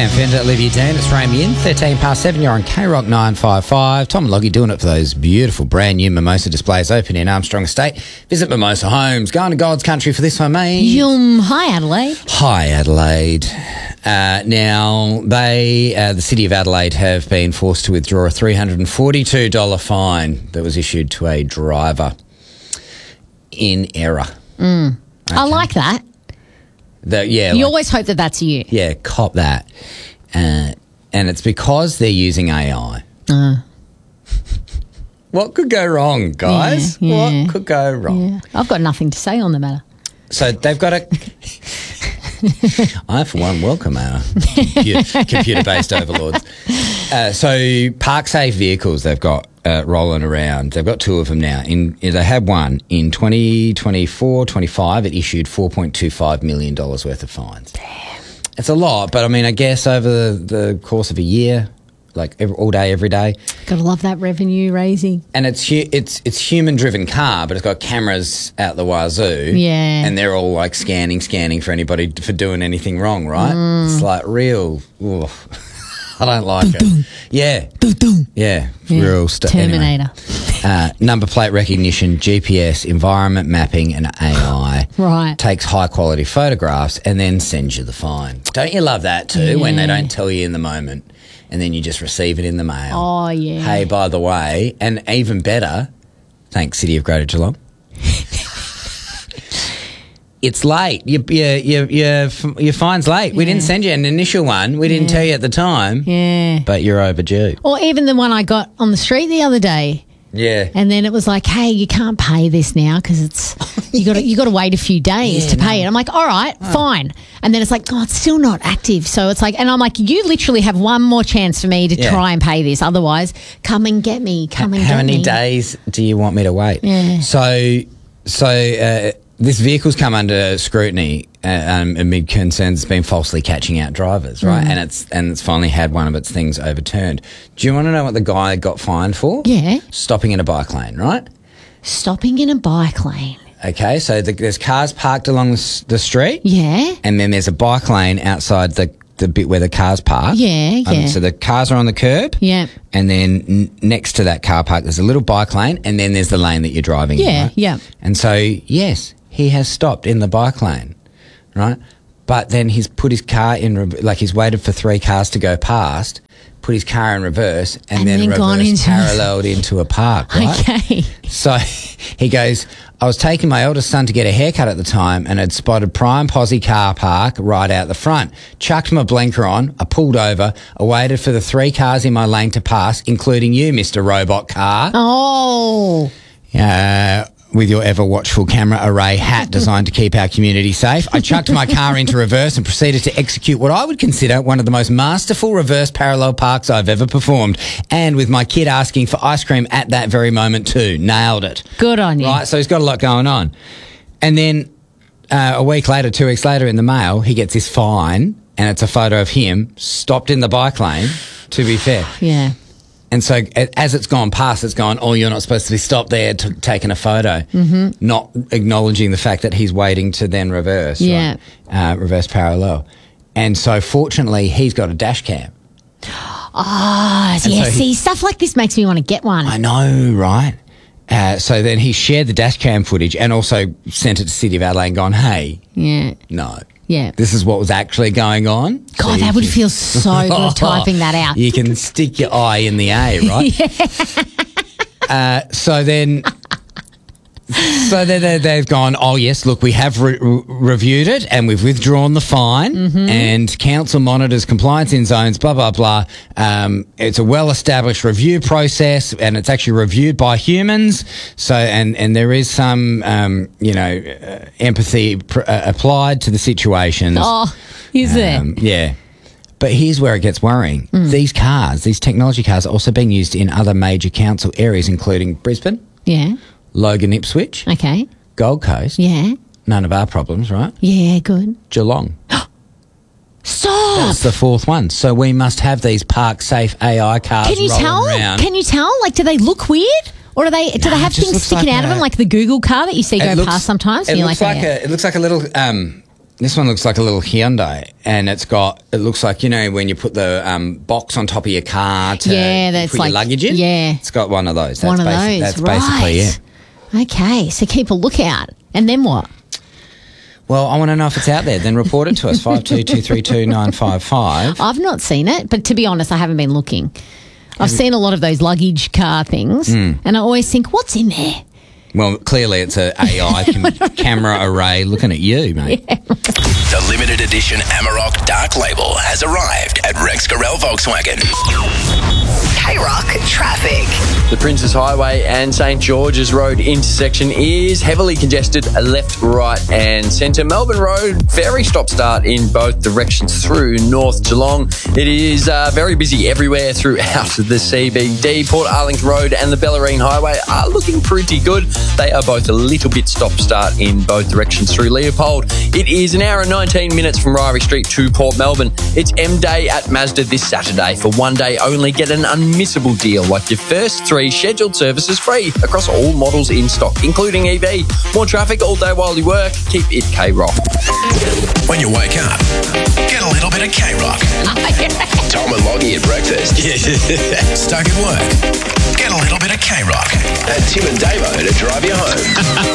Sam Fender, Olivia Dean, it's Ramy in, 13 past 7, you're on K-Rock 955. Tom and Loggy doing it for those beautiful brand new Mimosa displays open in Armstrong Estate. Visit Mimosa Homes, going to God's country for this one, mate. Yum. Hi, Adelaide. Hi, Adelaide. Now, the City of Adelaide have been forced to withdraw a $342 fine that was issued to a driver in error. Okay. I like that. You always hope that that's you. Yeah, cop that. And it's because they're using AI. What could go wrong, guys? Yeah. What could go wrong? Yeah. I've got nothing to say on the matter. So they've got a... I, for one, welcome our computer-based overlords. So ParkSafe vehicles they've got rolling around. They've got two of them now. They had one in 2024-25. It issued $4.25 million worth of fines. Damn. It's a lot, but I mean, I guess over the course of a year, like all day, every day. Gotta love that revenue raising. And it's human-driven car, but it's got cameras out the wazoo. Yeah. And they're all like scanning for anybody for doing anything wrong, right? It's like real... Ooh, I don't like it. Yeah. Yeah. Real stuff. Terminator. Anyway, number plate recognition, GPS, environment mapping and AI. Right. Takes high-quality photographs and then sends you the fine. Don't you love that too, when they don't tell you in the moment? And then you just receive it in the mail. Oh, yeah. Hey, by the way, and even better, thanks, City of Greater Geelong. It's late. Your fine's late. We didn't send you an initial one. We didn't tell you at the time. Yeah. But you're overdue. Or even the one I got on the street the other day. Yeah. And then it was like, hey, you can't pay this now because it's you got to wait a few days to pay it. I'm like, all right, fine. And then it's like, oh, it's still not active. So it's like, and I'm like, you literally have one more chance for me to try and pay this. Otherwise, come and get me. How many days do you want me to wait? Yeah. So this vehicle's come under scrutiny amid concerns it's been falsely catching out drivers, right? And it's finally had one of its things overturned. Do you want to know what the guy got fined for? Yeah. Stopping in a bike lane, right? Stopping in a bike lane. Okay, so there's cars parked along the street. Yeah. And then there's a bike lane outside the bit where the cars park. Yeah. So the cars are on the curb. Yeah. And then next to that car park, there's a little bike lane, and then there's the lane that you're driving in. Yeah, right? yeah. And so, yes, he has stopped in the bike lane, right? But then he's put his car in, he's waited for 3 cars to go past, put his car in reverse, and then paralleled into a park, right? Okay. So he goes, I was taking my eldest son to get a haircut at the time and had spotted Prime Posse car park right out the front. Chucked my blinker on, I pulled over, I waited for the 3 cars in my lane to pass, including you, Mr. Robot Car. Oh. With your ever-watchful camera array hat designed to keep our community safe. I chucked my car into reverse and proceeded to execute what I would consider one of the most masterful reverse parallel parks I've ever performed. And with my kid asking for ice cream at that very moment too. Nailed it. Good on you. Right, so he's got a lot going on. And then a week later, 2 weeks later in the mail, he gets this fine and it's a photo of him stopped in the bike lane, to be fair. Yeah. And so as it's gone past, it's gone, oh, you're not supposed to be stopped there taking a photo, not acknowledging the fact that he's waiting to then reverse, right? Reverse parallel. And so fortunately, he's got a dash cam. Oh, yeah, see, stuff like this makes me want to get one. I know, right? So then he shared the dash cam footage and also sent it to City of Adelaide and gone, hey, no. Yeah. This is what was actually going on. God, that would feel so good typing that out. You can stick your eye in the A, right? So then they've gone, oh, yes, look, we have reviewed it and we've withdrawn the fine and council monitors compliance in zones, blah, blah, blah. It's a well-established review process and it's actually reviewed by humans. So, and there is some, empathy applied to the situations. Oh, is there? Yeah. But here's where it gets worrying. These technology cars are also being used in other major council areas, including Brisbane. Yeah. Logan Ipswich. Okay. Gold Coast. Yeah. None of our problems, right? Yeah, good. Geelong. Stop! That's the 4th one. So we must have these park-safe AI cars around. Can you tell? Like, do they look weird? Or do they have things sticking out of them, like the Google car that you see go past sometimes? It looks like a little This one looks like a little Hyundai, and it looks like, when you put the box on top of your car to that's put like your luggage in. Yeah, it's got one of those. That's basically it. Okay, so keep a lookout, and then what? Well, I want to know if it's out there. Then report it to us, 52232955. I've not seen it, but to be honest, I haven't been looking. I've seen a lot of those luggage car things, and I always think, what's in there? Well, clearly it's an AI camera array looking at you, mate. Yeah. The limited edition Amarok Dark Label has arrived at Rex Gorell Volkswagen. K-Rock traffic. The Princes Highway and St George's Road intersection is heavily congested left, right and centre. Melbourne Road, very stop-start in both directions through North Geelong. It is very busy everywhere throughout the CBD. Port Arlington Road and the Bellarine Highway are looking pretty good. They are both a little bit stop-start in both directions through Leopold. It is an hour and 19 minutes from Ryrie Street to Port Melbourne. It's M-Day at Mazda this Saturday. For one day only, get an unmissable deal like your first 3 scheduled services free across all models in stock, including EV. More traffic all day while you work. Keep it K-Rock. When you wake up, get a little bit of K-Rock. Tom and Loggy at breakfast. Stuck at work, get a little bit of K-Rock. And Tim and Davo to drive you home.